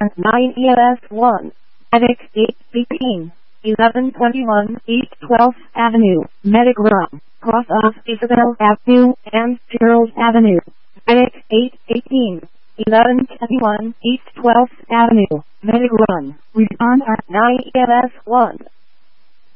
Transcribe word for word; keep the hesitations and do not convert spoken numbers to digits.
on nine E L S one, Medic eight fifteen, eleven twenty-one East twelfth Avenue, Medic Run, cross off Isabel Avenue and Charles Avenue, Medic eight eighteen, eleven twenty-one East twelfth Avenue, Medic Run, respond on nine E L S one.